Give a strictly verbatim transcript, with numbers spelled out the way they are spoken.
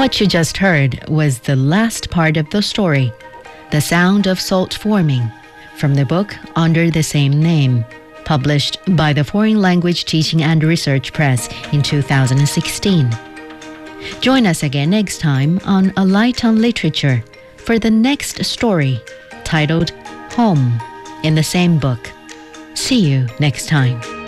What you just heard was the last part of the story, The Sound of Salt Forming, from the book Under the Same Name, published by the Foreign Language Teaching and Research Press in two thousand sixteen. Join us again next time on A Light on Literature for the next story, titled Home, in the same book. See you next time.